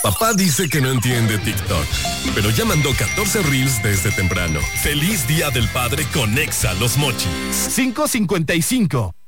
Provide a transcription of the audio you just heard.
Papá dice que no entiende TikTok, pero ya mandó 14 reels desde temprano. Feliz Día del Padre con Exa Los Mochis. 5:55.